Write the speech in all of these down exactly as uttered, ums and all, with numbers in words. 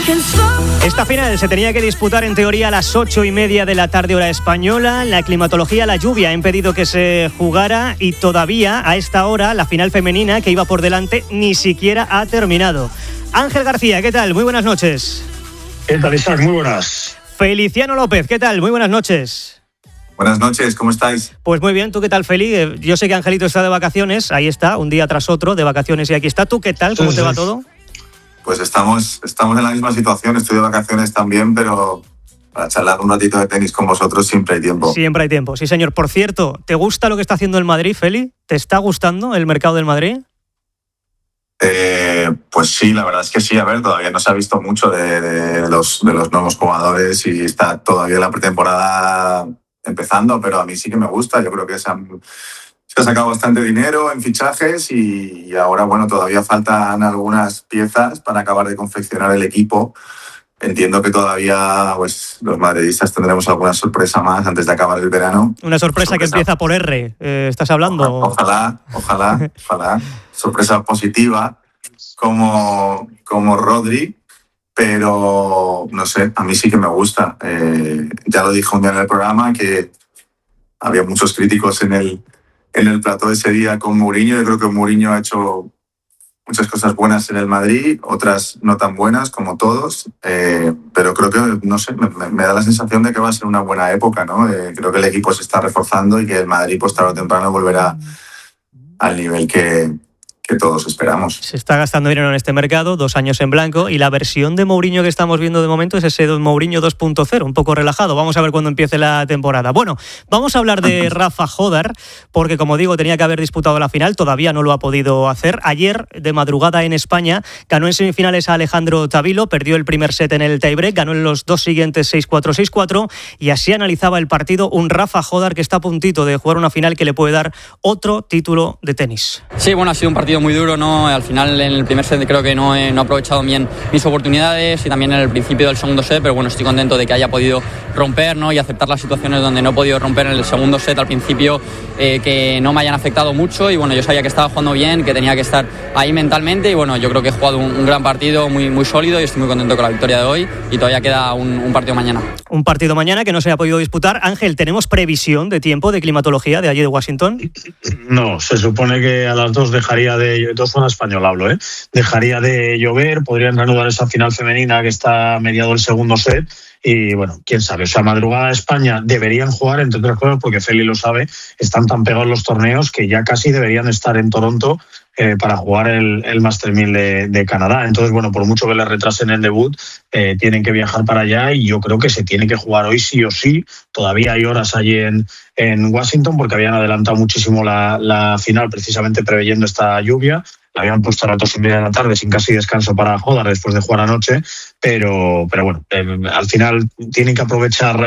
Esta final se tenía que disputar en teoría a las ocho y media de la tarde hora española. La climatología, la lluvia ha impedido que se jugara y todavía a esta hora la final femenina que iba por delante ni siquiera ha terminado. Ángel García, ¿qué tal? Muy buenas noches. ¿Qué tal, Isaac? Muy buenas. Feliciano López, ¿qué tal? Muy buenas noches. Buenas noches, ¿cómo estáis? Pues muy bien, ¿tú qué tal, Feli? Yo sé que Angelito está de vacaciones, ahí está, un día tras otro de vacaciones y aquí está. ¿Tú qué tal? ¿Cómo sí, te va sí. todo? Pues estamos, estamos en la misma situación, estoy de vacaciones también, pero para charlar un ratito de tenis con vosotros siempre hay tiempo. Siempre hay tiempo, sí señor. Por cierto, ¿te gusta lo que está haciendo el Madrid, Feli? ¿Te está gustando el mercado del Madrid? Eh, pues sí, la verdad es que sí. A ver, todavía no se ha visto mucho de, de, los, de los nuevos jugadores y está todavía la pretemporada empezando, pero a mí sí que me gusta. Yo creo que se han... Se ha sacado bastante dinero en fichajes y ahora, bueno, todavía faltan algunas piezas para acabar de confeccionar el equipo. Entiendo que todavía pues, los madridistas tendremos alguna sorpresa más antes de acabar el verano. Una sorpresa, sorpresa. que empieza por R, eh, ¿estás hablando? Ojalá, ojalá, ojalá. Sorpresa positiva como, como Rodri, pero no sé, a mí sí que me gusta. Eh, ya lo dijo un día en el programa que había muchos críticos en el en el plató ese día con Mourinho. Yo creo que Mourinho ha hecho muchas cosas buenas en el Madrid, otras no tan buenas como todos, eh, pero creo que, no sé, me, me da la sensación de que va a ser una buena época, ¿no? Eh, creo que el equipo se está reforzando y que el Madrid, pues tarde o temprano, volverá al nivel que, que todos esperamos. Se está gastando dinero en este mercado, dos años en blanco, y la versión de Mourinho que estamos viendo de momento es ese Mourinho dos punto cero, un poco relajado. Vamos a ver cuándo empiece la temporada. Bueno, vamos a hablar de Rafa Jódar, porque como digo, tenía que haber disputado la final, todavía no lo ha podido hacer. Ayer, de madrugada en España, ganó en semifinales a Alejandro Tavilo, perdió el primer set en el tiebreak, ganó en los dos siguientes seis cuatro, seis cuatro, y así analizaba el partido un Rafa Jódar que está a puntito de jugar una final que le puede dar otro título de tenis. Sí, bueno, ha sido un partido muy duro, ¿no? Al final en el primer set creo que no he, no he aprovechado bien mis oportunidades y también en el principio del segundo set, pero bueno, estoy contento de que haya podido romper, ¿no? Y aceptar las situaciones donde no he podido romper en el segundo set al principio, eh, que no me hayan afectado mucho, y bueno, yo sabía que estaba jugando bien, que tenía que estar ahí mentalmente, y bueno, yo creo que he jugado un, un gran partido, muy, muy sólido, y estoy muy contento con la victoria de hoy, y todavía queda un, un partido mañana. Un partido mañana que no se ha podido disputar. Ángel, ¿tenemos previsión de tiempo, de climatología de allí de Washington? No, se supone que a las dos dejaría de... Dos zona española hablo, ¿eh? Dejaría de llover, podrían reanudar esa final femenina que está mediado el segundo set. Y bueno, quién sabe, o sea, madrugada de España deberían jugar, entre otras cosas, porque Feli lo sabe, están tan pegados los torneos que ya casi deberían estar en Toronto eh, para jugar el, el Master mil de, de Canadá. Entonces, bueno, por mucho que les retrasen el debut, eh, tienen que viajar para allá, y yo creo que se tiene que jugar hoy sí o sí. Todavía hay horas allí en, en Washington, porque habían adelantado muchísimo la, la final precisamente preveyendo esta lluvia. La habían puesto a las dos y media de la tarde sin casi descanso para Jódar después de jugar anoche, pero, pero bueno, eh, al final tienen que aprovechar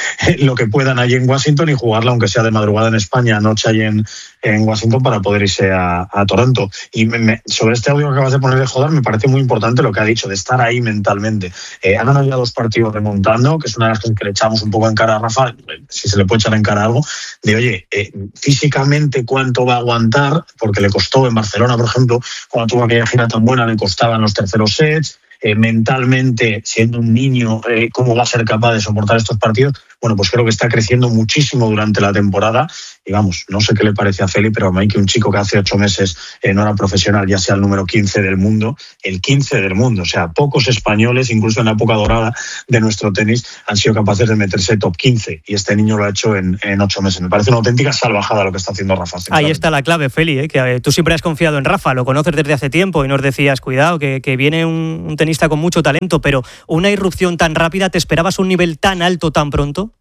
lo que puedan allí en Washington y jugarla, aunque sea de madrugada en España, anoche allí en, en Washington, para poder irse a, a Toronto. Y me, me, sobre este audio que acabas de poner de Jódar, me parece muy importante lo que ha dicho, de estar ahí mentalmente. Eh, han ganado ya dos partidos remontando, que es una de las cosas que le echamos un poco en cara a Rafa, si se le puede echar en cara algo, de oye, eh, físicamente cuánto va a aguantar, porque le costó en Barcelona, por ejemplo, cuando tuvo aquella gira tan buena, le costaban los terceros sets. Eh, mentalmente, siendo un niño, eh, cómo va a ser capaz de soportar estos partidos. Bueno, pues creo que está creciendo muchísimo durante la temporada, y vamos, no sé qué le parece a Feli, pero a mí que un chico que hace ocho meses eh, no era profesional, ya sea el número quince del mundo, el quince del mundo, o sea, pocos españoles, incluso en la época dorada de nuestro tenis, han sido capaces de meterse top quince, y este niño lo ha hecho en, en ocho meses. Me parece una auténtica salvajada lo que está haciendo Rafa. Ahí está la clave, Feli, ¿eh? que eh, tú siempre has confiado en Rafa, lo conoces desde hace tiempo y nos decías, cuidado, que, que viene un, un tenista con mucho talento, pero una irrupción tan rápida, ¿te esperabas un nivel tan alto tan pronto?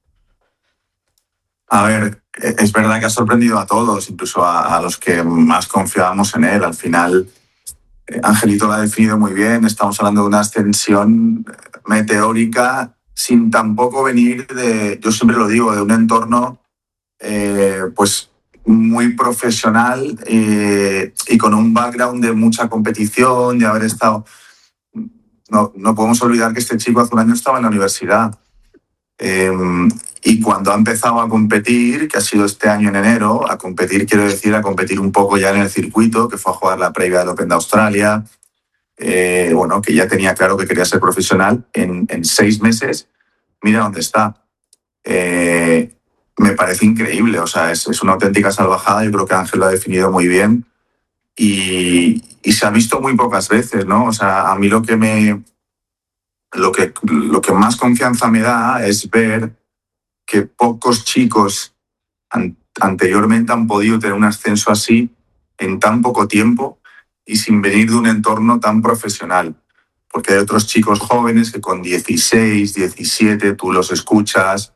A ver, es verdad que ha sorprendido a todos, incluso a, a los que más confiábamos en él. Al final, eh, Angelito lo ha definido muy bien. Estamos hablando de una ascensión meteórica sin tampoco venir de, yo siempre lo digo, de un entorno eh, pues muy profesional eh, y con un background de mucha competición, de haber estado... No, no podemos olvidar que este chico hace un año estaba en la universidad. Eh, y cuando ha empezado a competir, que ha sido este año en enero, a competir quiero decir a competir un poco ya en el circuito, que fue a jugar la previa del Open de Australia, eh, bueno, que ya tenía claro que quería ser profesional, en, en seis meses, mira dónde está. Eh, me parece increíble, o sea, es, es una auténtica salvajada. Yo creo que Ángel lo ha definido muy bien y, y se ha visto muy pocas veces, ¿no? O sea, a mí lo que me... Lo que, lo que más confianza me da es ver que pocos chicos an, anteriormente han podido tener un ascenso así en tan poco tiempo y sin venir de un entorno tan profesional. Porque hay otros chicos jóvenes que con dieciséis, diecisiete tú los escuchas,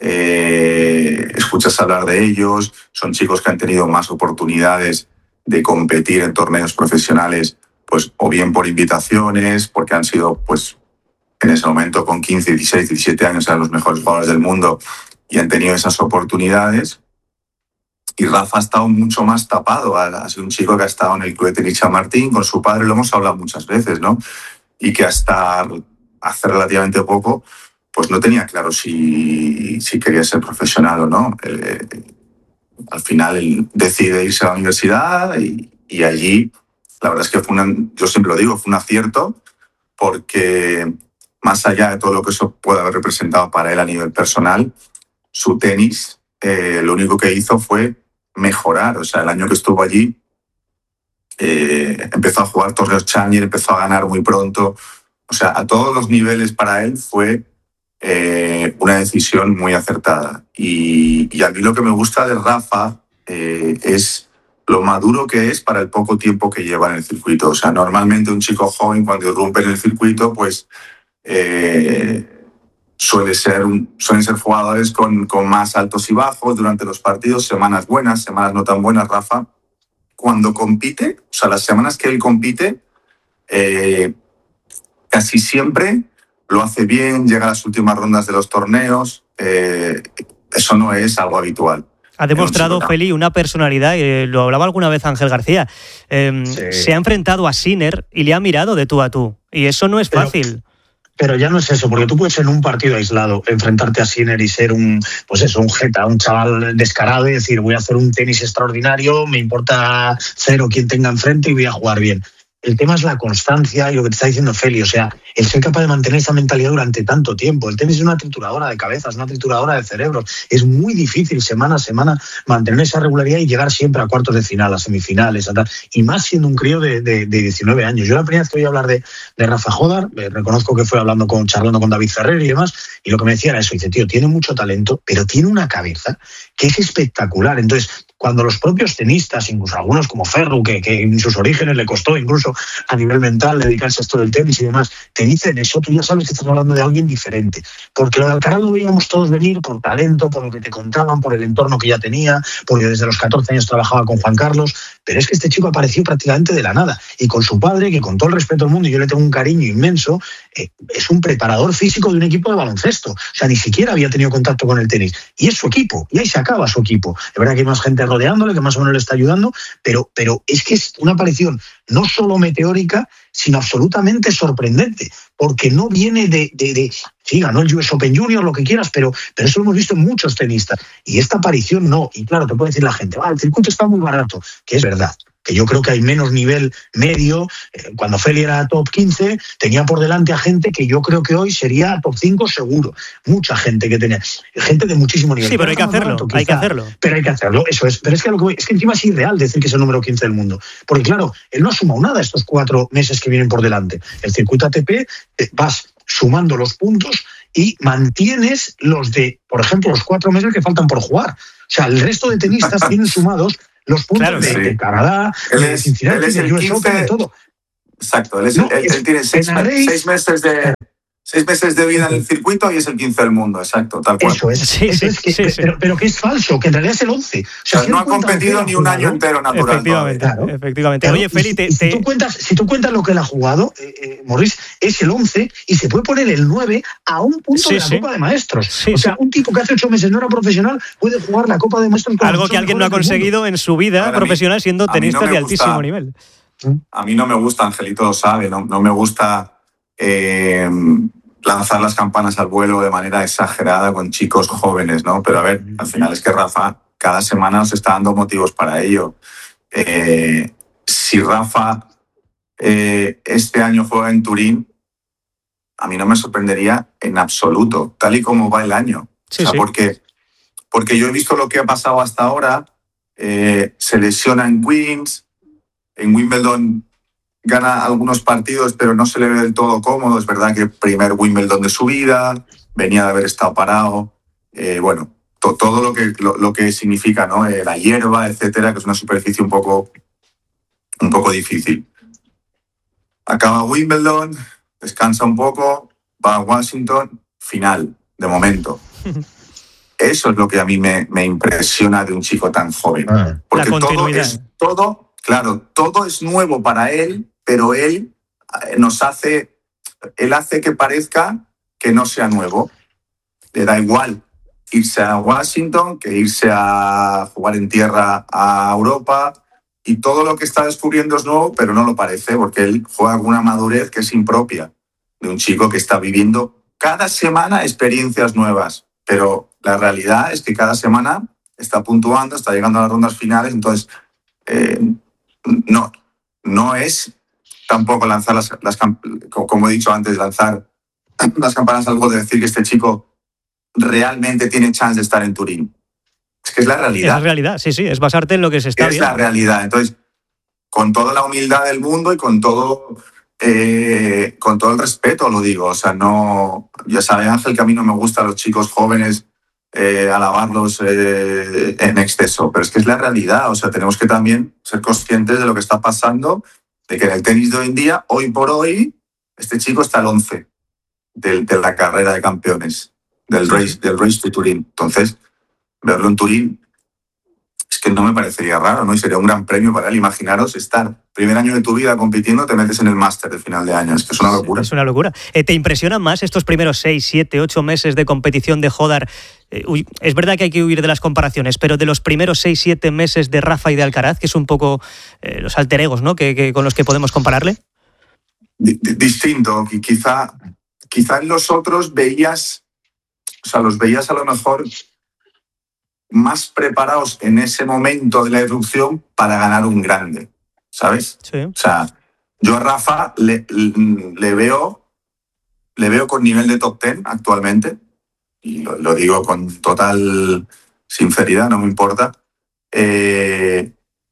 eh, escuchas hablar de ellos, son chicos que han tenido más oportunidades de competir en torneos profesionales, pues o bien por invitaciones, porque han sido, pues, en ese momento con quince, dieciséis, diecisiete años eran los mejores jugadores del mundo y han tenido esas oportunidades. Y Rafa ha estado mucho más tapado. Ha sido un chico que ha estado en el Club de Tenis Chamartín con su padre, lo hemos hablado muchas veces, ¿no? Y que hasta hace relativamente poco pues no tenía claro si, si quería ser profesional o no. Eh, al final él decide irse a la universidad y, y allí, la verdad es que fue una, yo siempre lo digo, fue un acierto, porque más allá de todo lo que eso puede haber representado para él a nivel personal, su tenis, eh, lo único que hizo fue mejorar. O sea, el año que estuvo allí, eh, empezó a jugar torneos Challenger, empezó a ganar muy pronto. O sea, a todos los niveles para él fue eh, una decisión muy acertada. Y, y a mí lo que me gusta de Rafa eh, es lo maduro que es para el poco tiempo que lleva en el circuito. O sea, normalmente un chico joven cuando irrumpe en el circuito, pues Eh, suele ser un, suelen ser jugadores con, con más altos y bajos durante los partidos, semanas buenas, semanas no tan buenas. Rafa, cuando compite, o sea, las semanas que él compite, eh, casi siempre lo hace bien, llega a las últimas rondas de los torneos. Eh, eso no es algo habitual. Ha demostrado, Feli, una personalidad, eh, lo hablaba alguna vez Ángel García, eh, sí. Se ha enfrentado a Sinner y le ha mirado de tú a tú, y eso no es fácil. Pero... Pero ya no es eso, porque tú puedes en un partido aislado enfrentarte a Sinner y ser un, pues eso, un jeta, un chaval descarado y decir voy a hacer un tenis extraordinario, me importa cero quien tenga enfrente y voy a jugar bien. El tema es la constancia y lo que te está diciendo Feli, o sea, el ser capaz de mantener esa mentalidad durante tanto tiempo. El tenis es una trituradora de cabezas, una trituradora de cerebros. Es muy difícil semana a semana mantener esa regularidad y llegar siempre a cuartos de final, a semifinales, a tal. Y más siendo un crío de, de, de diecinueve años. Yo la primera vez que oí hablar de, de Rafa Jódar, eh, reconozco que fue hablando con, charlando con David Ferrer y demás, y lo que me decía era eso, dice, tío, tiene mucho talento, pero tiene una cabeza que es espectacular. Entonces, cuando los propios tenistas, incluso algunos como Ferru, que, que en sus orígenes le costó incluso a nivel mental dedicarse a esto del tenis y demás, te dicen eso, tú ya sabes que estás hablando de alguien diferente. Porque lo de Alcaraz lo veíamos todos venir por talento, por lo que te contaban, por el entorno que ya tenía, porque desde los catorce años trabajaba con Juan Carlos, pero es que este chico apareció prácticamente de la nada. Y con su padre, que con todo el respeto del mundo, y yo le tengo un cariño inmenso, eh, es un preparador físico de un equipo de baloncesto. O sea, ni siquiera había tenido contacto con el tenis. Y es su equipo, y ahí se acaba su equipo. Es verdad que hay más gente rodeándole, que más o menos le está ayudando, pero, pero es que es una aparición no solo meteórica, sino absolutamente sorprendente, porque no viene de, de, de sí, ganó el U S Open Junior, lo que quieras, pero, pero eso lo hemos visto en muchos tenistas, y esta aparición no. Y claro, te puede decir la gente, ah, el circuito está muy barato, que es verdad, que yo creo que hay menos nivel medio. Cuando Feli era top quince, tenía por delante a gente que yo creo que hoy sería top cinco seguro. Mucha gente que tenía, gente de muchísimo nivel. Sí, pero, pero hay que hacerlo, barato, quizá, hay que hacerlo. Pero hay que hacerlo, eso es. Pero es que, lo que voy, es que encima es irreal decir que es el número quince del mundo. Porque claro, él no ha sumado nada estos cuatro meses que vienen por delante. El circuito A T P, vas sumando los puntos y mantienes los de, por ejemplo, los cuatro meses que faltan por jugar. O sea, el resto de tenistas tienen sumados los puntos claro, de, sí. de Canadá, él de es, Cincinnati, él es el de U S quince, Open, de todo. Exacto, él, es, no, él, es, él tiene seis, seis, meses de, seis meses de vida en el circuito y es el quince del mundo, exacto, tal cual. Eso es, sí, eso sí, es que, sí, sí. Pero, pero que es falso, que en realidad es el once. O sea, o sea si no ha competido ni un año entero natural. Efectivamente, claro, efectivamente. Claro, Oye, Feli, y, te, y si, te... tú cuentas, si tú cuentas lo que él ha jugado, eh, eh, Morris, es el once y se puede poner el nueve a un punto sí, de la sí. Copa de Maestros. Sí, o sea, sí. un tipo que hace ocho meses no era profesional puede jugar la Copa de Maestros con algo que alguien no ha conseguido en su vida ver, profesional mí, siendo tenista no de altísimo gusta, nivel. A mí no me gusta, Angelito lo sabe, no, no me gusta eh, lanzar las campanas al vuelo de manera exagerada con chicos jóvenes, ¿no? Pero a ver, al final es que Rafa cada semana nos está dando motivos para ello. Eh, si Rafa eh, este año juega en Turín, a mí no me sorprendería en absoluto, tal y como va el año. Sí, o sea, sí. porque, porque yo he visto lo que ha pasado hasta ahora, eh, se lesiona en Queens, en Wimbledon gana algunos partidos, pero no se le ve del todo cómodo. Es verdad que el primer Wimbledon de su vida, venía de haber estado parado. Eh, bueno, to, todo lo que, lo, lo que significa, ¿no? Eh, la hierba, etcétera, que es una superficie un poco, un poco difícil. Acaba Wimbledon, descansa un poco, va a Washington, final, de momento. Eso es lo que a mí me, me impresiona de un chico tan joven. Ah, porque todo es todo, claro, todo es nuevo para él, pero él nos hace, él hace que parezca que no sea nuevo. Le da igual irse a Washington que irse a jugar en tierra a Europa, y todo lo que está descubriendo es nuevo, pero no lo parece, porque él juega con una madurez que es impropia de un chico que está viviendo cada semana experiencias nuevas. Pero la realidad es que cada semana está puntuando, está llegando a las rondas finales, entonces eh, no, no es tampoco lanzar las, las, como he dicho antes, lanzar las campanas algo de decir que este chico realmente tiene chance de estar en Turín. Es que es la realidad. Es la realidad, sí, sí, es basarte en lo que se está es viendo. Es la realidad. Entonces, con toda la humildad del mundo y con todo, eh, con todo el respeto, lo digo. O sea, no, ya sabe Ángel que a mí no me gustan los chicos jóvenes eh, alabarlos eh, en exceso, pero es que es la realidad. O sea, tenemos que también ser conscientes de lo que está pasando, de que en el tenis de hoy en día, hoy por hoy, este chico está al once de, de la carrera de campeones, del race, del race to Turín. Entonces, verlo en Turín es que no me parecería raro, ¿no? Y sería un gran premio para él. Imaginaros estar primer año de tu vida compitiendo, te metes en el máster de final de año. Es que es una locura. Es una locura. Eh, ¿Te impresionan más estos primeros seis, siete, ocho meses de competición de Hodar? Eh, uy, es verdad que hay que huir de las comparaciones, pero de los primeros seis, siete meses de Rafa y de Alcaraz, que es un poco eh, los alter egos, ¿no? Que, que con los que podemos compararle. D- distinto. Quizá, quizá en los otros veías, o sea, los veías a lo mejor más preparados en ese momento de la erupción para ganar un grande, ¿sabes? Sí. O sea, yo a Rafa le, le veo le veo con nivel de top ten actualmente, y lo, lo digo con total sinceridad, no me importa. Eh,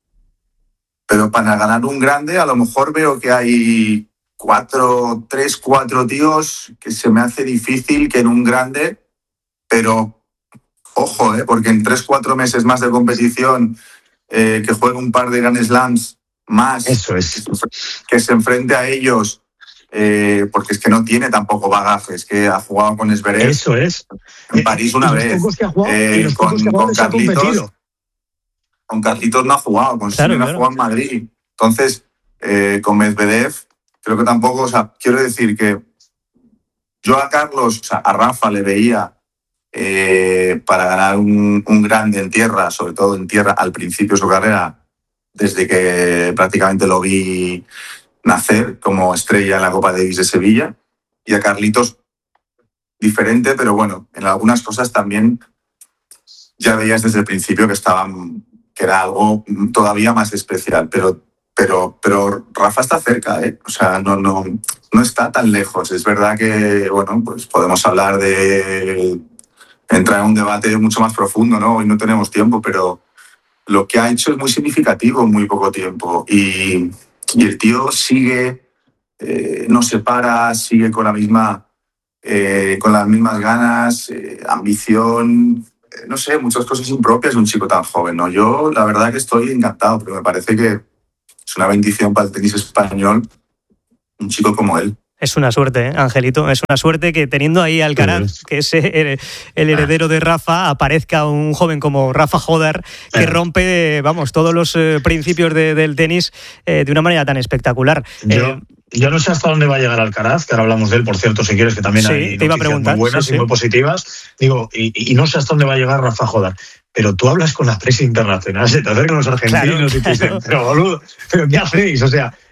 pero para ganar un grande a lo mejor veo que hay cuatro, tres, cuatro tíos que se me hace difícil que en un grande, pero ojo, eh, porque en tres, cuatro meses más de competición, eh, que juegue un par de Grand Slams más, eso es. que se enfrente a ellos, eh, porque es que no tiene tampoco bagaje, es que ha jugado con Zverev. Eso es. En París una y vez. Los que ha jugado, eh, y los con, que ha con Carlitos. Con Carlitos no ha jugado, con claro, Sinner claro. ha jugado en Madrid. Entonces, eh, con Medvedev, creo que tampoco, o sea, quiero decir que yo a Carlos, o sea, a Rafa le veía Eh, para ganar un, un grande en tierra, sobre todo en tierra al principio de su carrera, desde que prácticamente lo vi nacer como estrella en la Copa Davis de Sevilla, y a Carlitos diferente, pero bueno, en algunas cosas también ya veías desde el principio que estaban, que era algo todavía más especial, pero pero pero Rafa está cerca, ¿eh? O sea, no no no está tan lejos. Es verdad que bueno, pues podemos hablar de entrar en un debate mucho más profundo, ¿no? Hoy no tenemos tiempo, pero lo que ha hecho es muy significativo en muy poco tiempo. Y, y el tío sigue, eh, no se para, sigue con la misma, eh, con las mismas ganas, eh, ambición, eh, no sé, muchas cosas impropias de un chico tan joven, ¿no? Yo la verdad que estoy encantado, pero me parece que es una bendición para el tenis español un chico como él. Es una suerte, ¿eh, Angelito? Es una suerte que teniendo ahí a Alcaraz, que es el heredero de Rafa, aparezca un joven como Rafa Hodar, que rompe, vamos, todos los eh, principios de, del tenis eh, de una manera tan espectacular. Yo, eh, yo no sé hasta dónde va a llegar Alcaraz, que ahora hablamos de él, por cierto, si quieres, que también sí, hay te iba a noticias preguntar, muy buenas sí, y sí. muy positivas. Digo, y, y no sé hasta dónde va a llegar Rafa Hodar. Pero tú hablas con la prensa internacional, se te acercan los argentinos, claro, y te dicen, pero boludo, ¿pero qué hacéis? O sea,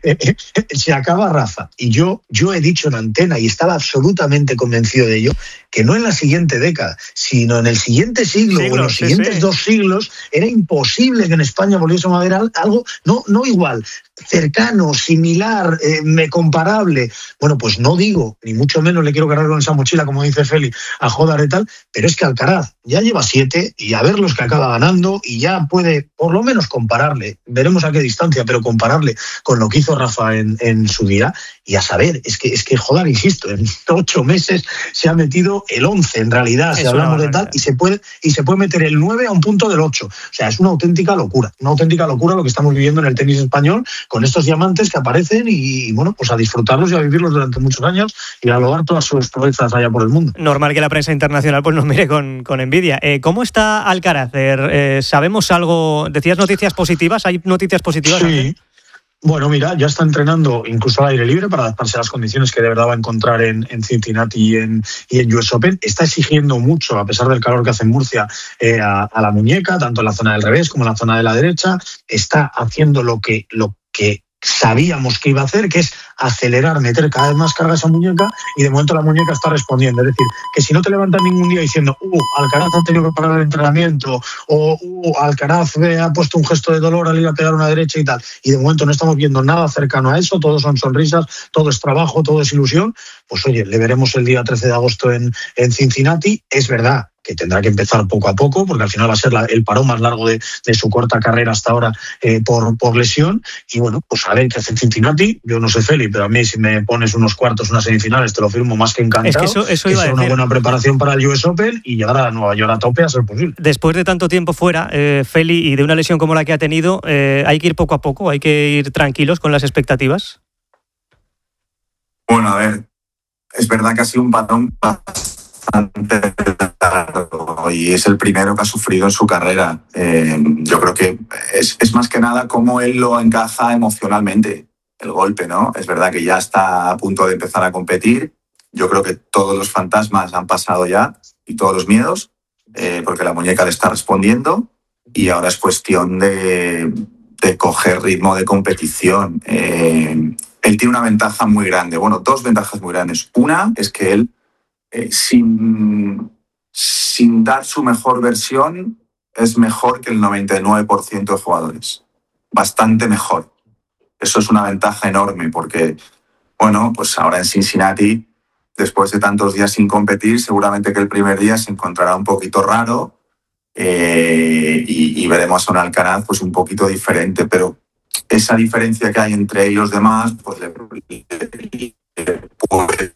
eh, eh, se acaba Rafa. Y yo, yo he dicho en antena, y estaba absolutamente convencido de ello, que no en la siguiente década, sino en el siguiente siglo, siglo o en los sí, siguientes sí. dos siglos, era imposible que en España volviésemos a ver algo, no, no igual, cercano, similar, eh, comparable. Bueno, pues no digo, ni mucho menos le quiero cargar con esa mochila, como dice Feli, a Jódar y tal, pero es que Alcaraz ya lleva siete y a ver los que acaba ganando y ya puede por lo menos compararle, veremos a qué distancia, pero compararle con lo que hizo Rafa en, en su día. Y a saber, es que, es que Jódar, insisto, en ocho meses se ha metido el once en realidad, si hablamos de tal, y se puede y se puede meter el nueve a un punto del ocho. O sea, es una auténtica locura, una auténtica locura lo que estamos viviendo en el tenis español con estos diamantes que aparecen y, bueno, pues a disfrutarlos y a vivirlos durante muchos años y a lograr todas sus proezas allá por el mundo. Normal que la prensa internacional pues nos mire con, con envidia. Eh, ¿Cómo está Alcaraz? Eh, ¿Sabemos algo? Decías noticias positivas, ¿hay noticias positivas? Sí. ¿También? Bueno, mira, ya está entrenando incluso al aire libre para adaptarse a las condiciones que de verdad va a encontrar en, en Cincinnati y en, y en U S Open. Está exigiendo mucho, a pesar del calor que hace en Murcia, eh, a, a la muñeca, tanto en la zona del revés como en la zona de la derecha. Está haciendo lo que, lo que sabíamos que iba a hacer, que es acelerar, meter cada vez más carga a esa muñeca, y de momento la muñeca está respondiendo. Es decir, que si no te levantas ningún día diciendo uh, Alcaraz ha tenido que parar el entrenamiento, o uh, Alcaraz ha puesto un gesto de dolor al ir a pegar una derecha y tal, y de momento no estamos viendo nada cercano a eso, todo son sonrisas, todo es trabajo, todo es ilusión, pues oye, le veremos el día trece de agosto en, en Cincinnati. Es verdad que tendrá que empezar poco a poco, porque al final va a ser la, el parón más largo de, de su corta carrera hasta ahora eh, por, por lesión. Y bueno, pues a ver qué hace en Cincinnati. Yo no sé, Feli, pero a mí si me pones unos cuartos, unas semifinales, te lo firmo más que encantado. Es que eso, eso iba a decir. Una buena preparación para el U S Open y llegar a Nueva York a tope a ser posible. Después de tanto tiempo fuera, eh, Feli, y de una lesión como la que ha tenido, eh, hay que ir poco a poco, hay que ir tranquilos con las expectativas. Bueno, a ver, es verdad que ha sido un parón bastante largo y es el primero que ha sufrido en su carrera. Eh, yo creo que es, es más que nada cómo él lo encaja emocionalmente, el golpe, ¿no? Es verdad que ya está a punto de empezar a competir. Yo creo que todos los fantasmas han pasado ya y todos los miedos, eh, porque la muñeca le está respondiendo y ahora es cuestión de, de coger ritmo de competición. Eh, él tiene una ventaja muy grande, bueno, dos ventajas muy grandes. Una es que él Eh, sin, sin dar su mejor versión, es mejor que el noventa y nueve por ciento de jugadores. Bastante mejor. Eso es una ventaja enorme porque, bueno, pues ahora en Cincinnati, después de tantos días sin competir, seguramente que el primer día se encontrará un poquito raro eh, y, y veremos a un Alcaraz pues un poquito diferente, pero esa diferencia que hay entre ellos demás, pues le, le puede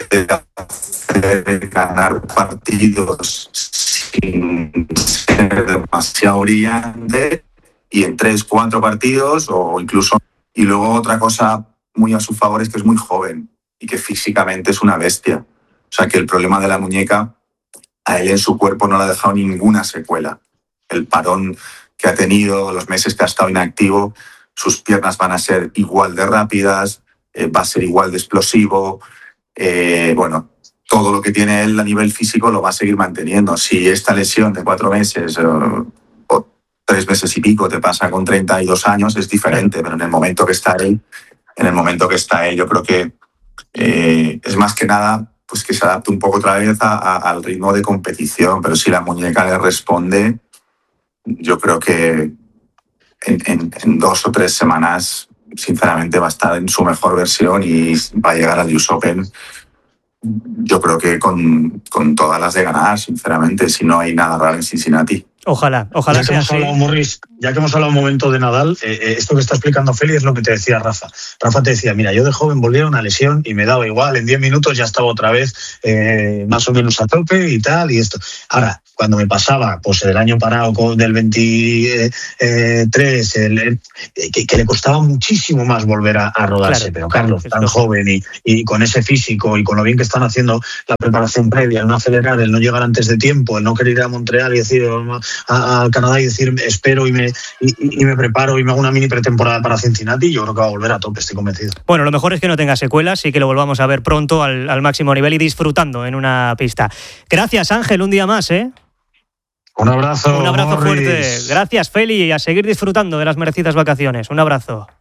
hacer ganar partidos sin ser demasiado brillante y en tres, cuatro partidos o incluso... Y luego otra cosa muy a su favor es que es muy joven y que físicamente es una bestia. O sea que el problema de la muñeca a él en su cuerpo no le ha dejado ninguna secuela. El parón que ha tenido, los meses que ha estado inactivo, sus piernas van a ser igual de rápidas, eh, va a ser igual de explosivo. Eh, bueno, todo lo que tiene él a nivel físico lo va a seguir manteniendo. Si esta lesión de cuatro meses eh, o tres meses y pico te pasa con treinta y dos años, es diferente, pero en el momento que está él, en el momento que está él, yo creo que eh, es más que nada pues que se adapte un poco otra vez a, a, al ritmo de competición, pero si la muñeca le responde, yo creo que en, en, en dos o tres semanas, sinceramente, va a estar en su mejor versión y va a llegar al U S Open, yo creo que con, con todas las de ganar, sinceramente, si no hay nada raro en Cincinnati. Ojalá, ojalá ya sea que hemos así. Hablado, Morris, ya que hemos hablado un momento de Nadal, eh, esto que está explicando Feli es lo que te decía Rafa. Rafa te decía, mira, yo de joven volví a una lesión y me daba igual, en diez minutos ya estaba otra vez eh, más o menos a tope y tal, y esto. Ahora, cuando me pasaba, pues el año parado del veintitrés, el, el, que, que le costaba muchísimo más volver a, a rodarse, claro, pero Carlos, tan claro. joven y, y con ese físico y con lo bien que están haciendo la preparación previa, el no acelerar, el no llegar antes de tiempo, el no querer ir a Montreal y decir a, a Canadá y decir espero y me, y, y me preparo y me hago una mini pretemporada para Cincinnati, yo creo que va a volver a tope, estoy convencido. Bueno, lo mejor es que no tenga secuelas y que lo volvamos a ver pronto al, al máximo nivel y disfrutando en una pista. Gracias, Ángel, un día más, ¿eh? Un abrazo. Un abrazo Morris. fuerte. Gracias, Feli, y a seguir disfrutando de las merecidas vacaciones. Un abrazo.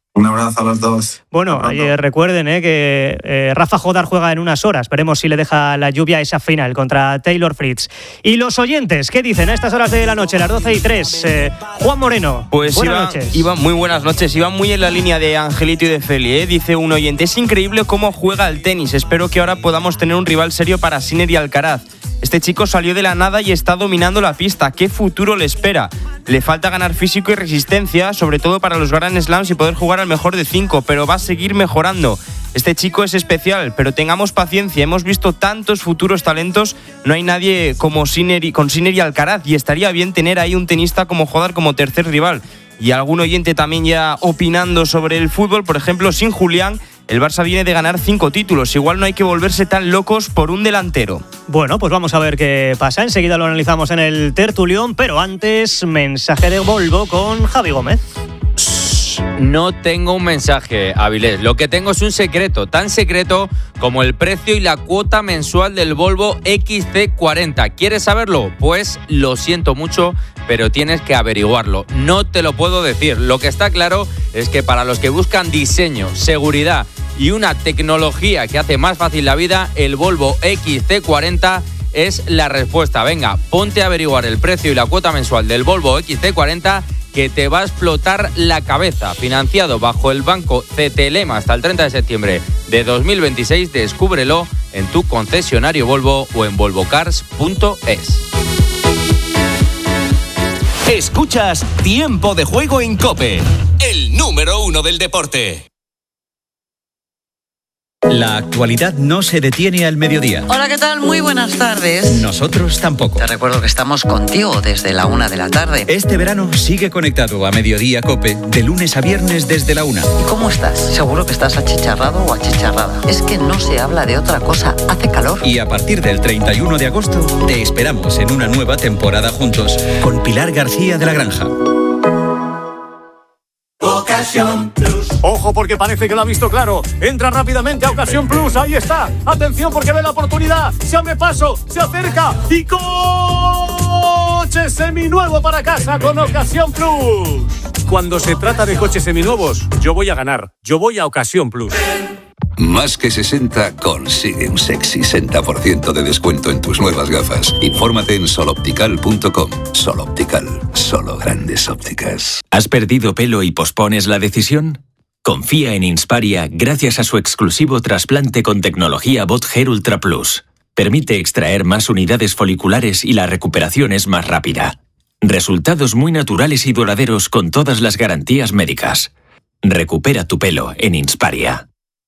Un abrazo a los dos. Bueno, eh, recuerden eh, que eh, Rafa Jodar juega en unas horas. Veremos si le deja la lluvia esa final contra Taylor Fritz. Y los oyentes, ¿qué dicen a estas horas de la noche, las doce y tres? Eh, Juan Moreno, pues buenas iba, noches. Iba, muy buenas noches. Iba muy en la línea de Angelito y de Feli. ¿eh? Dice un oyente, es increíble cómo juega al tenis. Espero que ahora podamos tener un rival serio para Sinner y Alcaraz. Este chico salió de la nada y está dominando la pista. ¿Qué futuro le espera? Le falta ganar físico y resistencia, sobre todo para los Grand Slams y poder jugar al mejor de cinco, pero va a seguir mejorando. Este chico es especial, pero tengamos paciencia. Hemos visto tantos futuros talentos. No hay nadie como Sinner y, con Sinner y Alcaraz, y estaría bien tener ahí un tenista como Jodar como tercer rival. Y algún oyente también ya opinando sobre el fútbol, por ejemplo, sin Julián, el Barça viene de ganar cinco títulos. Igual no hay que volverse tan locos por un delantero. Bueno, pues vamos a ver qué pasa. Enseguida lo analizamos en el tertulión, pero antes, mensaje de Volvo con Javi Gómez. No tengo un mensaje, Avilés. Lo que tengo es un secreto, tan secreto como el precio y la cuota mensual del Volvo equis ce cuarenta. ¿Quieres saberlo? Pues lo siento mucho, pero tienes que averiguarlo. No te lo puedo decir. Lo que está claro es que para los que buscan diseño, seguridad y una tecnología que hace más fácil la vida, el Volvo equis ce cuarenta es la respuesta. Venga, ponte a averiguar el precio y la cuota mensual del Volvo equis ce cuarenta, que te va a explotar la cabeza. Financiado bajo el banco C T L M hasta el treinta de septiembre de dos mil veintiséis. Descúbrelo en tu concesionario Volvo o en volvocars punto es. Escuchas Tiempo de Juego en COPE, el número uno del deporte. La actualidad no se detiene al mediodía. Hola, ¿qué tal? Muy buenas tardes. Nosotros tampoco. Te recuerdo que estamos contigo desde la una de la tarde. Este verano sigue conectado a Mediodía COPE de lunes a viernes desde la una. ¿Y cómo estás? Seguro que estás achicharrado o achicharrada. Es que no se habla de otra cosa. Hace calor. Y a partir del treinta y uno de agosto te esperamos en una nueva temporada juntos con Pilar García de la Granja. Ocasión Plus. Ojo, porque parece que lo ha visto claro. Entra rápidamente a Ocasión Plus. Ahí está. Atención, porque ve la oportunidad. Se abre paso, se acerca. Y coche seminuevo para casa con Ocasión Plus. Cuando se trata de coches seminuevos, yo voy a ganar. Yo voy a Ocasión Plus. Más que sesenta consigue un sexy sesenta por ciento de descuento en tus nuevas gafas. Infórmate en sol optical punto com. Sol Optical, solo grandes ópticas. ¿Has perdido pelo y pospones la decisión? Confía en Insparia gracias a su exclusivo trasplante con tecnología Bot Hair Ultra Plus. Permite extraer más unidades foliculares y la recuperación es más rápida. Resultados muy naturales y duraderos con todas las garantías médicas. Recupera tu pelo en Insparia.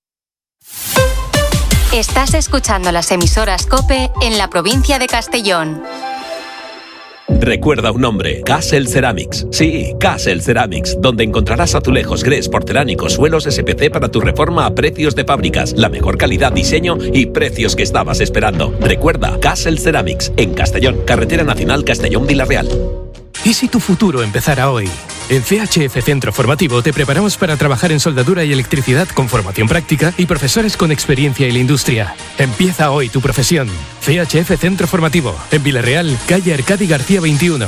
Estás escuchando las emisoras COPE en la provincia de Castellón. Recuerda un nombre, Castle Ceramics. Sí, Castle Ceramics, donde encontrarás azulejos, grés, porcelánicos, suelos S P C para tu reforma a precios de fábricas, la mejor calidad, diseño y precios que estabas esperando. Recuerda, Castle Ceramics, en Castellón, Carretera Nacional Castellón-Vilareal. ¿Y si tu futuro empezara hoy? En C H F Centro Formativo te preparamos para trabajar en soldadura y electricidad con formación práctica y profesores con experiencia en la industria. Empieza hoy tu profesión. C H F Centro Formativo, en Vilareal, calle Arcadi García veintiuno.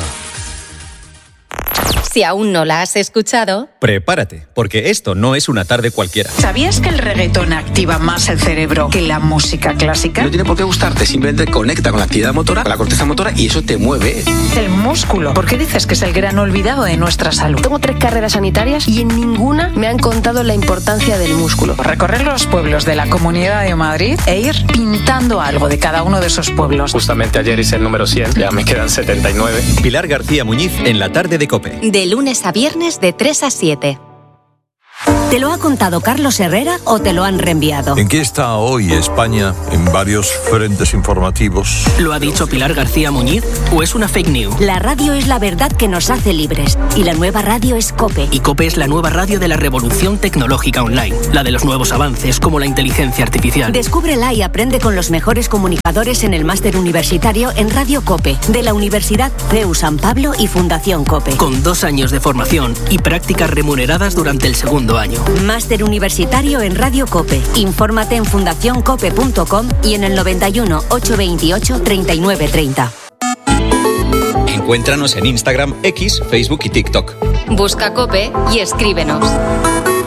Si aún no la has escuchado, prepárate, porque esto no es una tarde cualquiera. ¿Sabías que el reggaetón activa más el cerebro que la música clásica? No tiene por qué gustarte, simplemente conecta con la actividad motora, con la corteza motora, y eso te mueve. El músculo. ¿Por qué dices que es el gran olvidado de nuestra salud? Tengo tres carreras sanitarias y en ninguna me han contado la importancia del músculo. Recorrer los pueblos de la Comunidad de Madrid e ir pintando algo de cada uno de esos pueblos. Justamente ayer hice el número cien, ya me quedan setenta y nueve. Pilar García Muñiz en la tarde de COPE. De lunes a viernes de tres a siete. ¿Te lo ha contado Carlos Herrera o te lo han reenviado? ¿En qué está hoy España en varios frentes informativos? ¿Lo ha dicho Pilar García Muñiz o es una fake news? La radio es la verdad que nos hace libres y la nueva radio es COPE. Y COPE es la nueva radio de la revolución tecnológica online, la de los nuevos avances como la inteligencia artificial. Descúbrela y aprende con los mejores comunicadores en el máster universitario en Radio COPE de la Universidad C E U San Pablo y Fundación COPE. Con dos años de formación y prácticas remuneradas durante el segundo año. Máster universitario en Radio COPE. Infórmate en fundación cope punto com y en el noventa y uno, ochocientos veintiocho, treinta y nueve treinta. Encuéntranos en Instagram, X, Facebook y TikTok. Busca COPE y escríbenos.